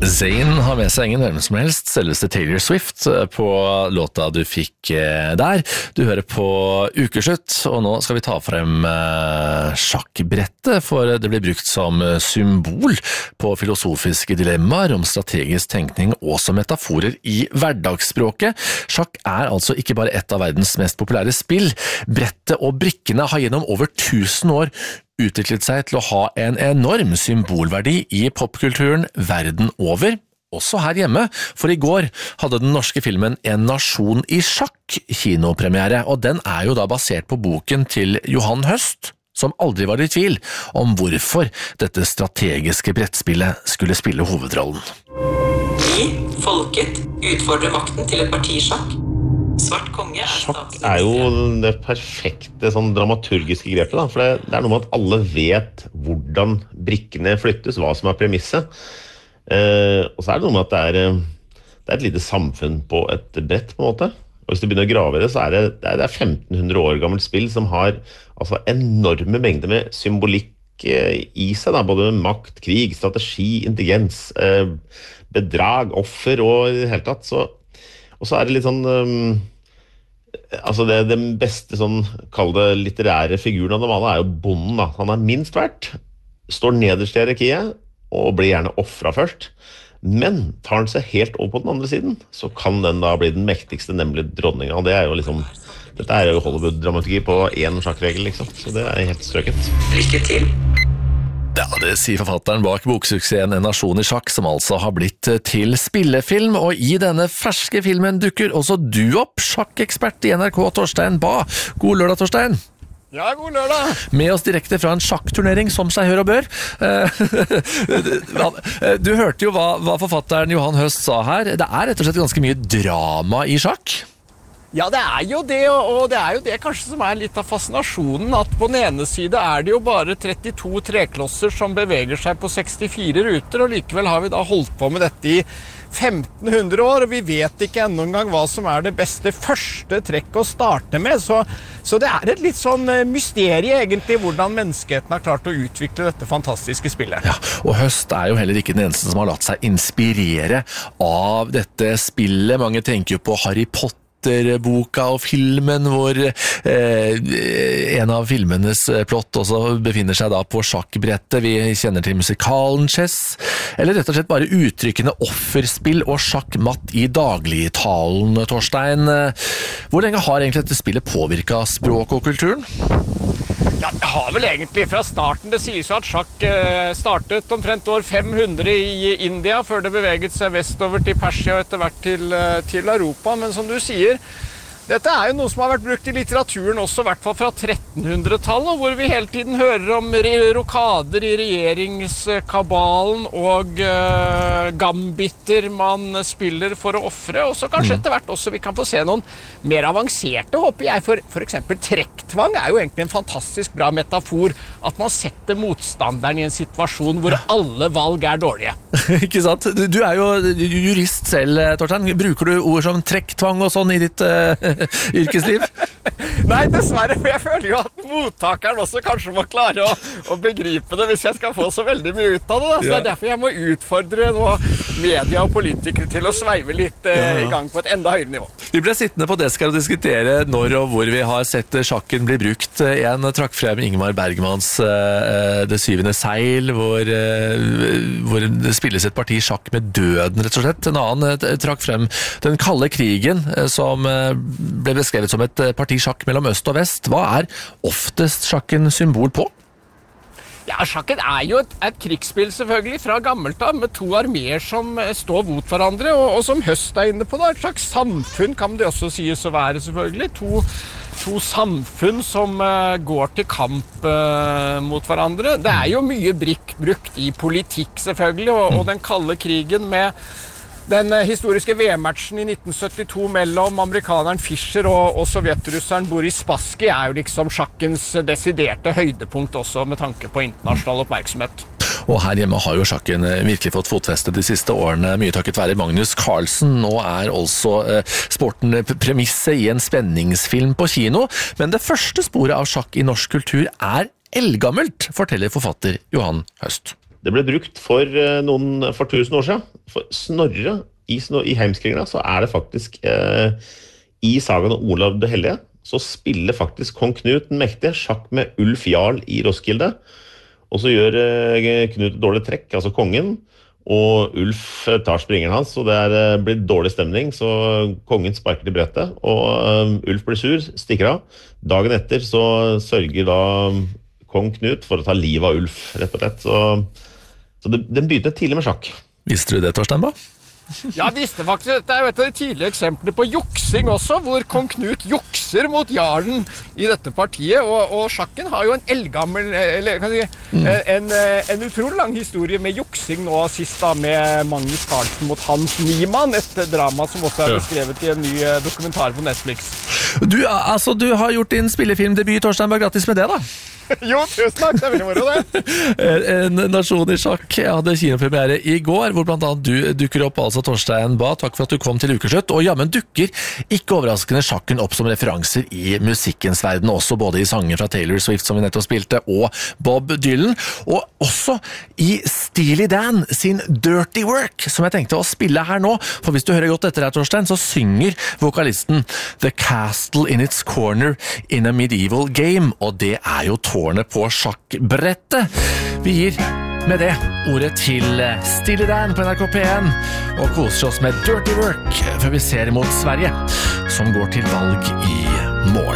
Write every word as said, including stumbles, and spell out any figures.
Zayn har med seg ingen hvem som helst, selveste Taylor Swift på låta du fikk der. Du hører på Ukeslutt, og nå skal vi ta frem sjakkbrettet, for det blir brukt som symbol på filosofiske dilemmaer om strategisk tenkning og som metaforer i hverdagsspråket. Sjakk er altså ikke bare et av verdens mest populære spill. Brettet og brikkene har gjennom over tusen år utviklet seg til å ha en enorm symbolverdi i popkulturen verden over, også her hjemme, for i går hadde den norske filmen En nasjon i sjakk kinopremiere, og den er jo da basert på boken til Johan Høst, som aldri var i tvil om hvorfor dette strategiske brettspillet skulle spille hovedrollen. Vi, folket, utfordrer makten til et parti i sjakk. Svart konge er Sjakk er jo det perfekte sånn dramaturgiske grepet, da, for det, det er noe med at alle vet hvordan brikkene flyttes, hva som er premisset. Eh, og så er det noe med at det er, det er et lite samfunn på et brett, på en måte. Og hvis du begynner å grave i det, så er det, det er femten hundre år gammelt spill som har altså, enorme mengder med symbolikk eh, i seg, da, både makt, krig, strategi, intelligens, eh, bedrag, offer og i det hele tatt. Så Og så er det litt sånn, um, altså det, den beste sånn, kall det litterære figuren av dem alle er jo bonden da. Han er minst verdt, står nederst i hierarkiet og blir gjerne offret først. Men tar han seg helt over på den andre siden, så kan den da bli den mektigste, nemlig dronningen. Og det er jo liksom, dette er jo Hollywood-dramaturgi på en sjakkregel liksom, så det er helt strøket. Lykke til! Ja, det sier forfatteren bak boksuksessen En nasjon i sjakk, som altså har blitt til spillefilm, og i denne ferske filmen dukker også du opp, sjakkekspert i N R K, Torstein Bae. God lørdag, Torstein! Ja, god lørdag! Med oss direkte fra en sjakkturnering, som seg hør og bør. Du hørte jo hva, hva forfatteren Johan Høst sa her. Det er rett og slett ganske mye drama i sjakk. Ja, det er jo det, og det er jo det kanskje som er litt av fascinasjonen, at på den ene side er det jo bare trettito treklosser som beveger seg på sekstifire ruter, og likevel har vi da holdt på med dette i femten hundre år, og vi vet ikke enda en gang hva som er det beste første trekk å starte med, så, så det er et litt sånn mysterie egentlig, hvordan menneskeheten har klart å utvikle dette fantastiske spillet. Ja, og Høst er jo heller ikke den eneste som har latt seg inspirere av dette spillet. Mange tenker jo på Harry Potter, boka og filmen hvor eh, en av filmenes plott også befinner seg da på sjakkbrettet. Vi kjenner til musikalen chess, eller rett og slett bare uttrykkene offerspill og sjakkmatt i dagligtalen, Torstein. Hvor lenge har egentlig dette spillet påvirket språk og kulturen? Ja, det har vel egentlig fra starten. Det sies jo at sjakk startet omtrent år fem hundre i India, før det beveget seg vestover til Persia og etter hvert til, til Europa. Men som du sier, dette er jo noe som har vært brukt i litteraturen også, i hvert fall fra trettenhundretallet, hvor vi hele tiden hører om rokader i regjeringskabalen og uh, gambiter man spiller for å offre, og så kanskje etter hvert også vi kan få se noen mer avanserte, håper jeg, for, for eksempel trekktvang er jo egentlig en fantastisk bra metafor, at man setter motstanderen i en situasjon hvor alle valg er dårlige. Ikke sant? Du er jo jurist selv, Torstein. Bruker du ord som trekktvang og sånn i ditt uh, yrkesliv? Nei, dessverre, for jeg føler jo at mottakeren også kanskje må klare å, å begripe det hvis jeg skal få så veldig mye ut av det. Da. Så ja. Det er derfor jeg må utfordre nå media og politikere til å sveive litt eh, ja. i gang på et enda høyere nivå. Vi ble sittende på desk og diskutere når og hvor vi har sett sjakken bli brukt. En trakk frem Ingmar Bergmans uh, Det syvende seil, hvor, uh, hvor det spilles et parti sjakk med døden, rett og slett. En annen uh, trakk frem den kalde krigen, uh, som uh, ble beskrevet som et parti sjakk mellom øst og vest. Hva er oftest sjakken symbol på? Ja, sjakken er jo et, et krigsspill selvfølgelig fra gammelt av, med to arméer som står mot hverandre, og, og som Høst er inne på da, et slags samfunn kan det også sies å være selvfølgelig. To, to samfunn som uh, går til kamp uh, mot hverandre. Det er jo mye brikk brukt i politikk selvfølgelig, og, og den kalde krigen med den historiske V M-matchen i nitten syttito mellom amerikaneren Fischer og, og sovjetrusseren Boris Spassky er jo liksom sjakkens desiderte høydepunkt også med tanke på internasjonal oppmerksomhet. Og her hjemme har jo sjakken virkelig fått fotfeste de siste årene, mye takket være Magnus Carlsen. Nå er altså eh, sporten premisset i en spenningsfilm på kino, men det første sporet av sjakk i norsk kultur er eldgammelt, forteller forfatter Johan Høst. Det ble brukt for noen for tusen år siden. For Snorre i, i Heimskringla så er det faktisk eh, i sagaen om Olav det Hellige så spiller faktisk kong Knut den mektige sjakk med Ulf Jarl i Roskilde. Og så gjør eh, Knut et dårlig trekk, altså kongen, og Ulf tar springeren hans, og det er, blir dårlig stemning, så kongen sparker til brettet, og um, Ulf blir sur, stikker av. Dagen etter så sørger da kong Knut for å ta livet av Ulf, rett og slett. Så, så det, den begynte tidlig med sjakk. Visste du det, Torstein, ba? Ja, jeg visste faktisk dette er jo et av de tidlige eksemplene på juksing også, hvor kong Knut jukser mot jarlen i dette partiet, og, og sjakken har jo en eldgammel, eller kan jeg si, mm. en, en utrolig lang historie med juksing nå sist da, med Magnus Carlsen mot Hans Niemann, et drama som også er beskrevet i en ny dokumentar på Netflix. Du, altså, du har gjort din spillefilmdebut, Torstein, bare grattis med det da. Jo, tusen takk, det er veldig moro det. En nasjon i sjakk hadde kinopremiere i går, hvor blant annet du dukker opp, altså Torstein Ba. Takk for at du kom til Ukeslutt. Og ja, men dukker ikke overraskende sjakken opp som referanser i musikkens verden, også både i sanger fra Taylor Swift, som vi nettopp spilte, og Bob Dylan, og også i Steely Dan sin Dirty Work, som jeg tenkte å spille her nå. For hvis du hører godt etter her, Torstein, så synger vokalisten The Castle in its Corner in a Medieval Game, og det er jo tårnet på sjakkbrettet. Vi gir med det ordet til Steely Dan på N R K P en og koser oss med Dirty Work før vi ser mot Sverige, som går til valg i morgen.